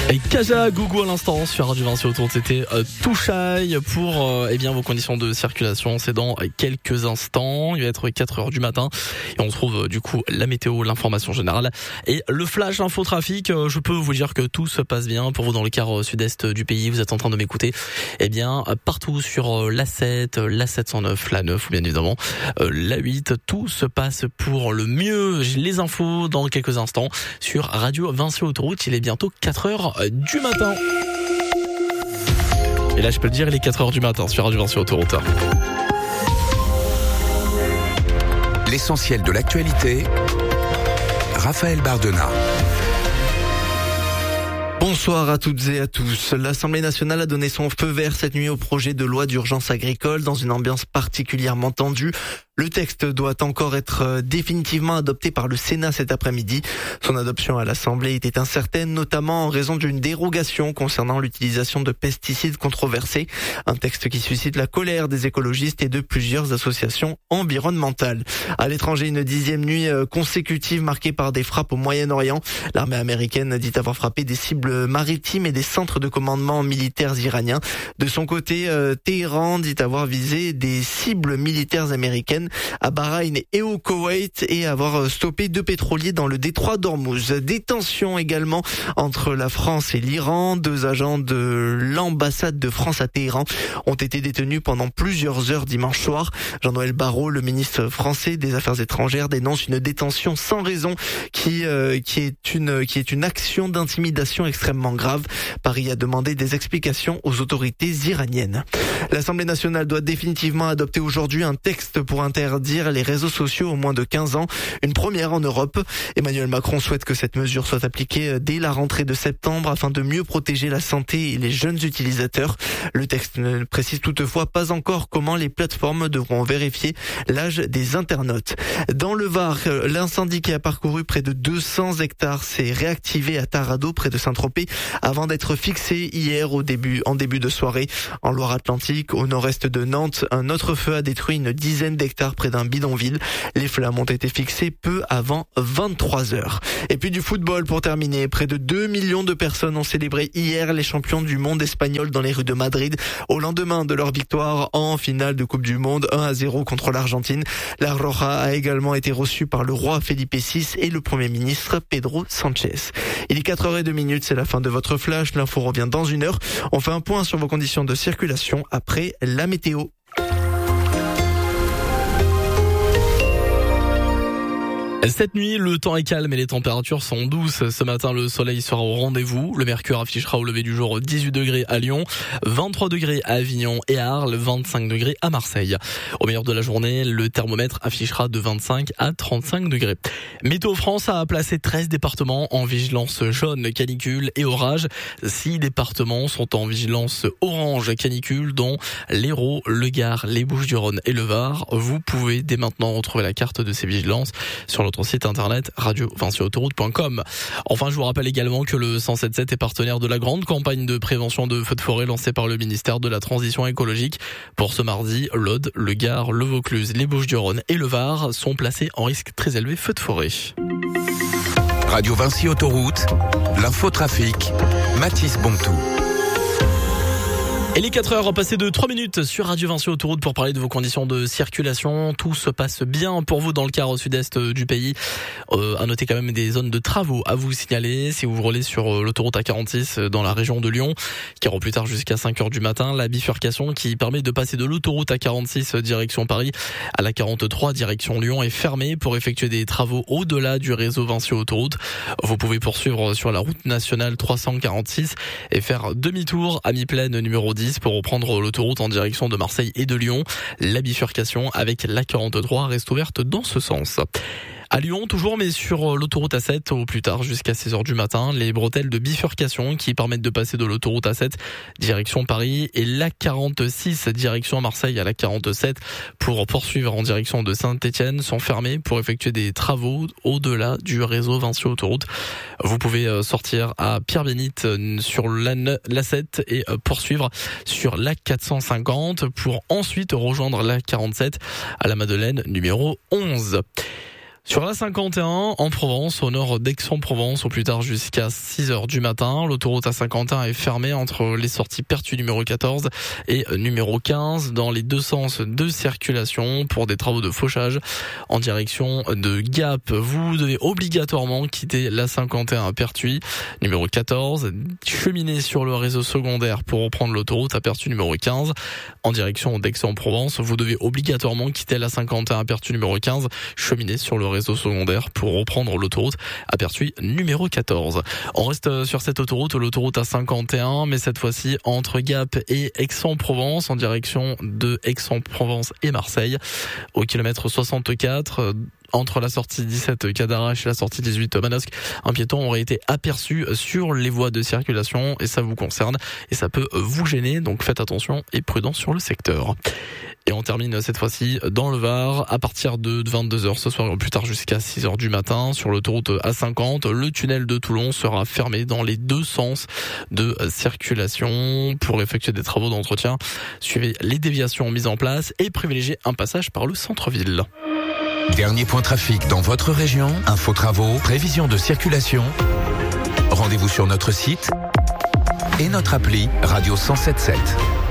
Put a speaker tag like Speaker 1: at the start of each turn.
Speaker 1: Et Kaja Gougou à l'instant sur Radio Vinci Autoroute, c'était Touchaille pour vos conditions de circulation. C'est dans quelques instants, il va être 4h du matin et on se trouve du coup la météo, l'information générale et le flash infotrafic. Je peux vous dire que tout se passe bien pour vous dans le quart sud-est du pays. Vous êtes en train de m'écouter partout sur l'A7, l'A709, la 9 ou bien évidemment l'A8. Tout se passe pour le mieux. J'ai les infos dans quelques instants sur Radio Vinci Autoroute. Il est bientôt 4h du matin. Et là, je peux le dire, il est 4h du matin sur Radio Vinci Autoroute.
Speaker 2: L'essentiel de l'actualité, Raphaël Bardena.
Speaker 3: Bonsoir à toutes et à tous. L'Assemblée nationale a donné son feu vert cette nuit au projet de loi d'urgence agricole dans une ambiance particulièrement tendue. Le texte doit encore être définitivement adopté par le Sénat cet après-midi. Son adoption à l'Assemblée était incertaine, notamment en raison d'une dérogation concernant l'utilisation de pesticides controversés. Un texte qui suscite la colère des écologistes et de plusieurs associations environnementales. À l'étranger, une 10e nuit consécutive marquée par des frappes au Moyen-Orient. L'armée américaine dit avoir frappé des cibles maritimes et des centres de commandement militaires iraniens. De son côté, Téhéran dit avoir visé des cibles militaires américaines à Bahreïn et au Koweït et avoir stoppé 2 pétroliers dans le détroit d'Ormuz. Des tensions également entre la France et l'Iran. 2 agents de l'ambassade de France à Téhéran ont été détenus pendant plusieurs heures dimanche soir. Jean-Noël Barrot, le ministre français des Affaires étrangères, dénonce une détention sans raison qui est une action d'intimidation extrêmement grave. Paris a demandé des explications aux autorités iraniennes. L'Assemblée nationale doit définitivement adopter aujourd'hui un texte pour interdire les réseaux sociaux aux moins de 15 ans. Une première en Europe. Emmanuel Macron souhaite que cette mesure soit appliquée dès la rentrée de septembre afin de mieux protéger la santé et les jeunes utilisateurs. Le texte ne précise toutefois pas encore comment les plateformes devront vérifier l'âge des internautes. Dans le Var, l'incendie qui a parcouru près de 200 hectares s'est réactivé à Tarado, près de Saint-Tropez, avant d'être fixé hier en début de soirée. En Loire-Atlantique, au nord-est de Nantes, un autre feu a détruit une dizaine d'hectares près d'un bidonville. Les flammes ont été fixées peu avant 23 heures. Et puis du football pour terminer. Près de 2 millions de personnes ont célébré hier les champions du monde espagnols dans les rues de Madrid au lendemain de leur victoire en finale de Coupe du Monde 1-0 contre l'Argentine. La Roja a également été reçue par le roi Felipe VI et le Premier ministre Pedro Sanchez. Il est 4h02, c'est la fin de votre flash. L'info revient dans 1 heure. On fait un point sur vos conditions de circulation après la météo.
Speaker 1: Cette nuit, le temps est calme et les températures sont douces. Ce matin, le soleil sera au rendez-vous. Le mercure affichera au lever du jour 18 degrés à Lyon, 23 degrés à Avignon et à Arles, 25 degrés à Marseille. Au meilleur de la journée, le thermomètre affichera de 25 à 35 degrés. Météo France a placé 13 départements en vigilance jaune, canicule et orage. 6 départements sont en vigilance orange, canicule, dont l'Hérault, le Gard, les Bouches-du-Rhône et le Var. Vous pouvez dès maintenant retrouver la carte de ces vigilances sur notre site internet radiovinciautoroute.com. Enfin, je vous rappelle également que le 177 est partenaire de la grande campagne de prévention de feux de forêt lancée par le ministère de la Transition écologique. Pour ce mardi, l'Aude, le Gard, le Vaucluse, les Bouches-du-Rhône et le Var sont placés en risque très élevé feu de forêt.
Speaker 2: Radio Vinci Autoroute, l'infotrafic, Mathis Bontou.
Speaker 1: Et les 4h passées de 3 minutes sur Radio Vinci Autoroute pour parler de vos conditions de circulation. Tout se passe bien pour vous dans le quart sud-est du pays. À noter quand même des zones de travaux à vous signaler. Si vous roulez sur l'autoroute A46 dans la région de Lyon, qui ira plus tard jusqu'à 5h du matin, la bifurcation qui permet de passer de l'autoroute A46 direction Paris à la 43 direction Lyon est fermée pour effectuer des travaux au-delà du réseau Vinci Autoroute. Vous pouvez poursuivre sur la route nationale 346 et faire demi-tour à mi-plaine numéro 10 pour reprendre l'autoroute en direction de Marseille et de Lyon. La bifurcation avec la 43 reste ouverte dans ce sens. À Lyon, toujours, mais sur l'autoroute A7 au plus tard jusqu'à 6h du matin, les bretelles de bifurcation qui permettent de passer de l'autoroute A7 direction Paris et la 46 direction Marseille à la 47 pour poursuivre en direction de Saint-Étienne sont fermées pour effectuer des travaux au-delà du réseau Vinci Autoroute. Vous pouvez sortir à Pierre-Bénite sur l'A7 et poursuivre sur la 450 pour ensuite rejoindre la 47 à la Madeleine numéro 11. Sur la 51, en Provence, au nord d'Aix-en-Provence, au plus tard jusqu'à 6h du matin, l'autoroute A51 est fermée entre les sorties Pertuis numéro 14 et numéro 15 dans les deux sens de circulation pour des travaux de fauchage en direction de Gap. Vous devez obligatoirement quitter la 51 à Pertuis numéro 14, cheminer sur le réseau secondaire pour reprendre l'autoroute à Pertuis numéro 15 en direction d'Aix-en-Provence. Vous devez obligatoirement quitter la 51 à Pertuis numéro 15, cheminer sur le réseau secondaire pour reprendre l'autoroute à Pertuis numéro 14. On reste sur cette autoroute, l'autoroute A51, mais cette fois-ci entre Gap et Aix-en-Provence en direction de Aix-en-Provence et Marseille au kilomètre 64. Entre la sortie 17 Cadarache et la sortie 18 Manosque, un piéton aurait été aperçu sur les voies de circulation et ça vous concerne et ça peut vous gêner, donc faites attention et prudence sur le secteur. Et on termine cette fois-ci dans le Var à partir de 22h ce soir, au plus tard jusqu'à 6h du matin sur l'autoroute A50. Le tunnel de Toulon sera fermé dans les deux sens de circulation pour effectuer des travaux d'entretien. Suivez les déviations mises en place et privilégiez un passage par le centre-ville.
Speaker 2: Dernier point trafic dans votre région, info travaux, prévision de circulation. Rendez-vous sur notre site et notre appli Radio 107.7.